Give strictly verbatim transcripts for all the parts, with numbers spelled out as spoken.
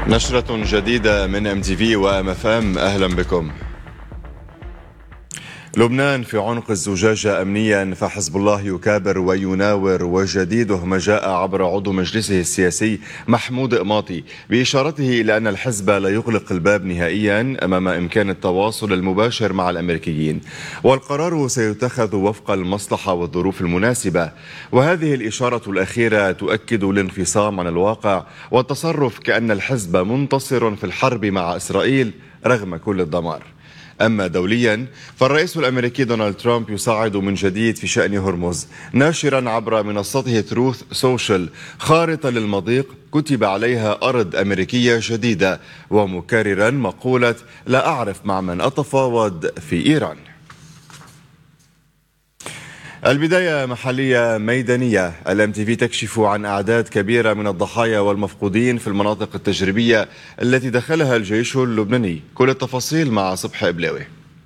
نشرة جديدة من ام تي في وام اف ام، اهلا بكم. لبنان في عنق الزجاجة أمنيا، فحزب الله يكابر ويناور، وجديده ما جاء عبر عضو مجلسه السياسي محمود قماطي بإشارته إلى أن الحزب لا يغلق الباب نهائيا أمام إمكان التواصل المباشر مع الأمريكيين، والقرار سيتخذ وفق المصلحة والظروف المناسبة. وهذه الإشارة الأخيرة تؤكد الانفصام عن الواقع والتصرف كأن الحزب منتصر في الحرب مع إسرائيل رغم كل الدمار. أما دوليا فالرئيس الأمريكي دونالد ترامب يصعد من جديد في شأن هرمز، ناشرا عبر منصته تروث سوشيال خارطة للمضيق كتب عليها أرض أمريكية جديدة، ومكررا مقولة لا أعرف مع من أتفاوض في إيران. البداية محلية ميدانية. الام تي في تكشف عن أعداد كبيرة من الضحايا والمفقودين في المناطق التجريبية التي دخلها الجيش اللبناني. كل التفاصيل مع صبحي إبلاوي.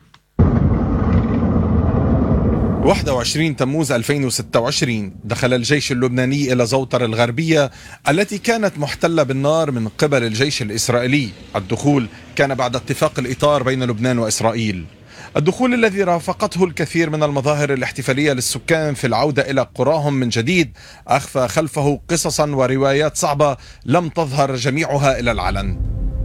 واحد وعشرين تموز ألفين وستة وعشرين دخل الجيش اللبناني إلى زوطر الغربية التي كانت محتلة بالنار من قبل الجيش الإسرائيلي. الدخول كان بعد اتفاق الإطار بين لبنان وإسرائيل، الدخول الذي رافقته الكثير من المظاهر الاحتفالية للسكان في العودة إلى قراهم من جديد، أخفى خلفه قصصا وروايات صعبة لم تظهر جميعها إلى العلن.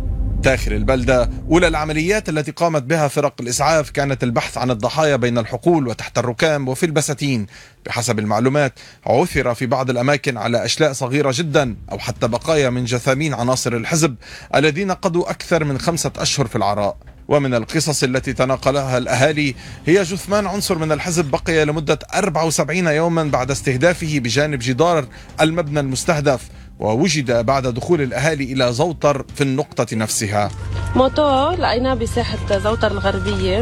داخل البلدة أولى العمليات التي قامت بها فرق الإسعاف كانت البحث عن الضحايا بين الحقول وتحت الركام وفي البساتين. بحسب المعلومات عثر في بعض الأماكن على أشلاء صغيرة جدا أو حتى بقايا من جثامين عناصر الحزب الذين قضوا أكثر من خمسة أشهر في العراء. ومن القصص التي تناقلها الأهالي هي جثمان عنصر من الحزب بقي لمدة أربعة وسبعين يوما بعد استهدافه بجانب جدار المبنى المستهدف، ووجد بعد دخول الأهالي إلى زوطر في النقطة نفسها. موتو لقيناه بساحة زوطر الغربية.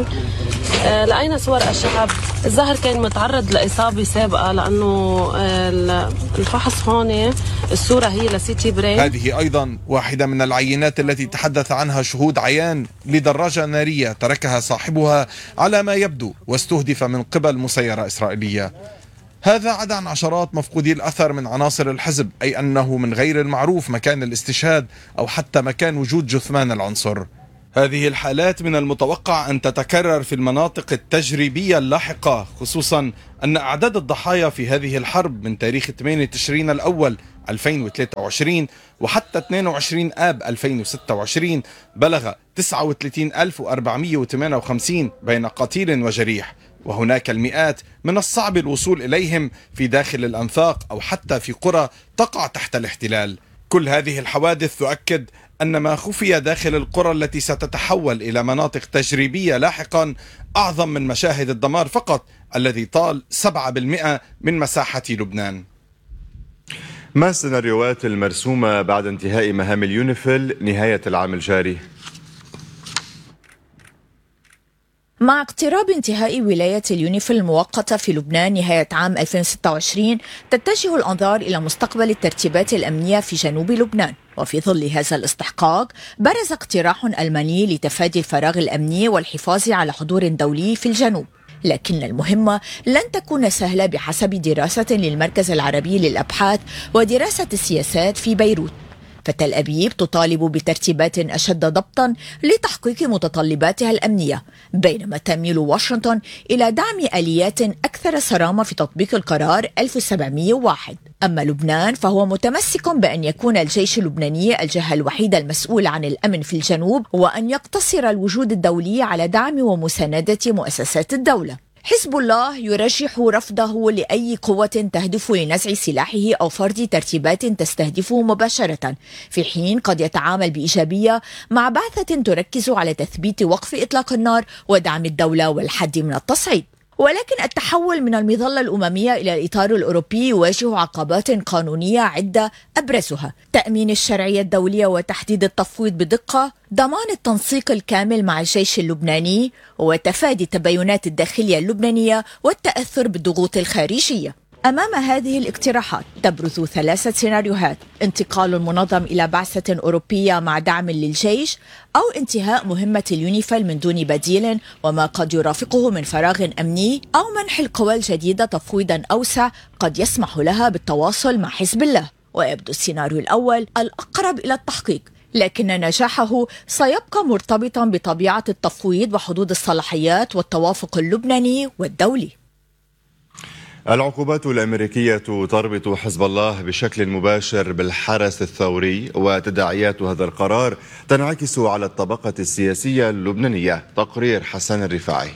آه لقينا صور الشعب، الظاهر كان متعرض لإصابة سابقة لأنه آه الفحص هون الصورة هي لسيتي برين. هذه أيضا واحدة من العينات التي تحدث عنها شهود عيان لدراجة نارية تركها صاحبها على ما يبدو واستهدف من قبل مسيرة إسرائيلية. هذا عدا عن عشرات مفقودي الأثر من عناصر الحزب، أي أنه من غير المعروف مكان الاستشهاد أو حتى مكان وجود جثمان العنصر. هذه الحالات من المتوقع أن تتكرر في المناطق التجريبية اللاحقة، خصوصا أن أعداد الضحايا في هذه الحرب من تاريخ ثمانية تشرين الأول ألفين وثلاثة وعشرين وحتى اثنين وعشرين آب ألفين وستة وعشرين بلغ تسعة وثلاثين ألف وأربعمئة وثمانية وخمسين بين قتيل وجريح، وهناك المئات من الصعب الوصول إليهم في داخل الأنفاق أو حتى في قرى تقع تحت الاحتلال. كل هذه الحوادث تؤكد أن ما خفي داخل القرى التي ستتحول إلى مناطق تجريبية لاحقا أعظم من مشاهد الدمار فقط الذي طال سبعة بالمئة من مساحة لبنان. ما السيناريوهات المرسومة بعد انتهاء مهام اليونيفيل نهاية العام الجاري؟ مع اقتراب انتهاء ولاية اليونيفيل المؤقتة في لبنان نهاية عام ألفين وستة وعشرين، تتجه الأنظار إلى مستقبل الترتيبات الأمنية في جنوب لبنان. وفي ظل هذا الاستحقاق برز اقتراح ألماني لتفادي الفراغ الأمني والحفاظ على حضور دولي في الجنوب، لكن المهمة لن تكون سهلة بحسب دراسة للمركز العربي للأبحاث ودراسة السياسات في بيروت. فتل أبيب تطالب بترتيبات أشد ضبطا لتحقيق متطلباتها الأمنية، بينما تميل واشنطن إلى دعم آليات أكثر صرامة في تطبيق القرار ألف وسبعمئة وواحد. أما لبنان فهو متمسك بأن يكون الجيش اللبناني الجهة الوحيدة المسؤولة عن الأمن في الجنوب، وأن يقتصر الوجود الدولي على دعم ومساندة مؤسسات الدولة. حزب الله يرجح رفضه لأي قوة تهدف لنزع سلاحه أو فرض ترتيبات تستهدفه مباشرة، في حين قد يتعامل بإيجابية مع بعثة تركز على تثبيت وقف إطلاق النار ودعم الدولة والحد من التصعيد. ولكن التحول من المظلة الأممية إلى الإطار الأوروبي يواجه عقبات قانونية عدة، أبرزها تأمين الشرعية الدولية وتحديد التفويض بدقة، ضمان التنسيق الكامل مع الجيش اللبناني، وتفادي التباينات الداخلية اللبنانية والتأثر بالضغوط الخارجية. أمام هذه الاقتراحات تبرز ثلاثة سيناريوهات: انتقال المنظم إلى بعثة أوروبية مع دعم للجيش، أو انتهاء مهمة اليونيفيل من دون بديل وما قد يرافقه من فراغ أمني، أو منح القوى الجديدة تفويضا أوسع قد يسمح لها بالتواصل مع حزب الله. ويبدو السيناريو الأول الأقرب إلى التحقيق، لكن نجاحه سيبقى مرتبطا بطبيعة التفويض وحدود الصلاحيات والتوافق اللبناني والدولي. العقوبات الأمريكية تربط حزب الله بشكل مباشر بالحرس الثوري، وتداعيات هذا القرار تنعكس على الطبقة السياسية اللبنانية. تقرير حسن الرفاعي.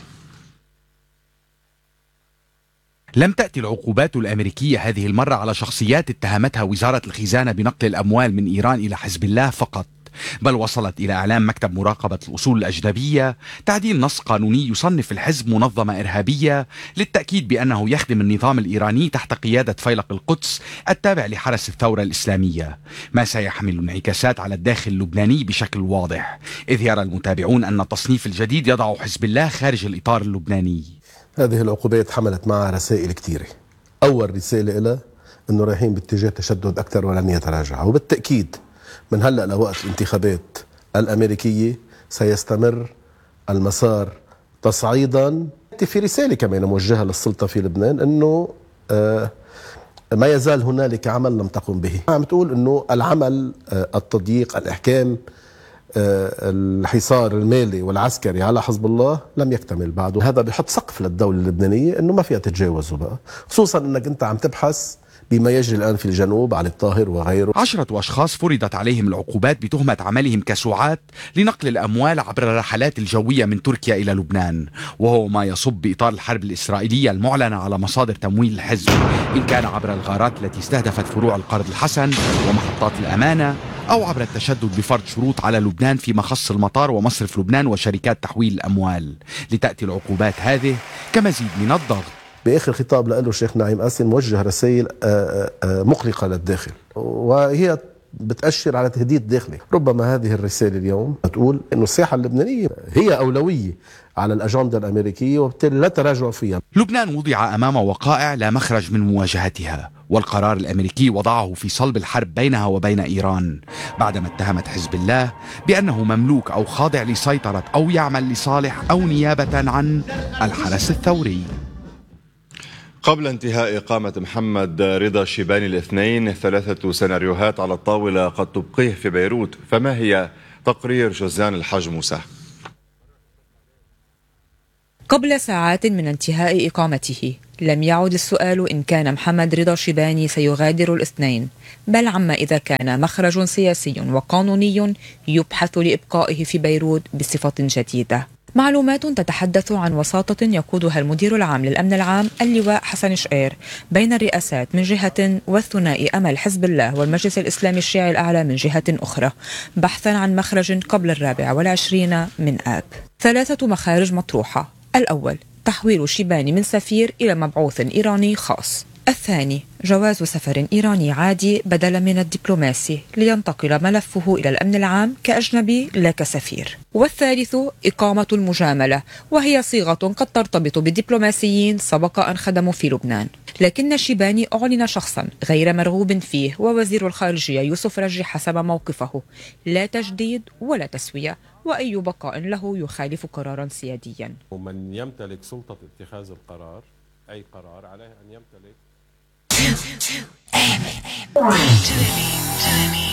لم تأتي العقوبات الأمريكية هذه المرة على شخصيات اتهمتها وزارة الخزانة بنقل الأموال من إيران إلى حزب الله فقط، بل وصلت إلى إعلام مكتب مراقبة الأصول الأجنبية تعديل نص قانوني يصنف الحزب منظمة إرهابية، للتأكيد بأنه يخدم النظام الإيراني تحت قيادة فيلق القدس التابع لحرس الثورة الإسلامية، ما سيحمل انعكاسات على الداخل اللبناني بشكل واضح، إذ يرى المتابعون أن التصنيف الجديد يضع حزب الله خارج الإطار اللبناني. هذه العقوبات حملت معها رسائل كثيرة. أول رسالة إلى أنه رايحين باتجاه تشدد أكثر ولن يتراجع، وبالتأكيد من هلأ لوقت الانتخابات الأمريكية سيستمر المسار تصعيدا. في رسالة كمان موجهة للسلطة في لبنان أنه آه ما يزال هنالك عمل لم تقم به. عم تقول أنه العمل آه التضييق الإحكام آه الحصار المالي والعسكري على حزب الله لم يكتمل بعد، وهذا بيحط سقف للدولة اللبنانية أنه ما فيها تتجاوزه بقى، خصوصا أنك أنت عم تبحث بما يجري الآن في الجنوب علي الطاهر وغيره. عشرة أشخاص فرضت عليهم العقوبات بتهمة عملهم كسعاة لنقل الأموال عبر الرحلات الجوية من تركيا إلى لبنان، وهو ما يصب بإطار الحرب الإسرائيلية المعلنة على مصادر تمويل الحزب، إن كان عبر الغارات التي استهدفت فروع القرض الحسن ومحطات الأمانة، أو عبر التشدد بفرض شروط على لبنان فيما خص المطار ومصرف لبنان وشركات تحويل الأموال. لتأتي العقوبات هذه كمزيد من الضغط. بآخر خطاب له الشيخ نعيم قاسم موجه رسائل مقلقة للداخل، وهي بتأشر على تهديد داخلي. ربما هذه الرسالة اليوم تقول أنه الساحة اللبنانية هي أولوية على الأجندة الأمريكية وبالتالي لا تراجع فيها. لبنان وضع أمام وقائع لا مخرج من مواجهتها، والقرار الأمريكي وضعه في صلب الحرب بينها وبين إيران، بعدما اتهمت حزب الله بأنه مملوك أو خاضع لسيطرة أو يعمل لصالح أو نيابة عن الحرس الثوري. قبل انتهاء إقامة محمد رضا شيباني الاثنين ثلاثة سيناريوهات على الطاولة قد تبقيه في بيروت، فما هي؟ تقرير جوزان الحاج موسى. قبل ساعات من انتهاء إقامته لم يعد السؤال إن كان محمد رضا شيباني سيغادر الاثنين، بل عما إذا كان مخرج سياسي وقانوني يبحث لإبقائه في بيروت بصفة جديدة. معلومات تتحدث عن وساطة يقودها المدير العام للأمن العام اللواء حسن شقير بين الرئاسات من جهة والثنائي أمل حزب الله والمجلس الإسلامي الشيعي الأعلى من جهة أخرى، بحثا عن مخرج قبل الرابع والعشرين من آب. ثلاثة مخارج مطروحة: الأول تحويل شيباني من سفير إلى مبعوث إيراني خاص، الثاني جواز سفر إيراني عادي بدلا من الدبلوماسي لينتقل ملفه إلى الأمن العام كأجنبي لا كسفير، والثالث إقامة المجاملة، وهي صيغة قد ترتبط بدبلوماسيين سبق أن خدموا في لبنان. لكن شيباني أعلن شخصا غير مرغوب فيه، ووزير الخارجية يوسف رجي حسب موقفه: لا تجديد ولا تسوية، وأي بقاء له يخالف قرارا سياديا. ومن يمتلك سلطة اتخاذ القرار أي قرار عليه أن يمتلك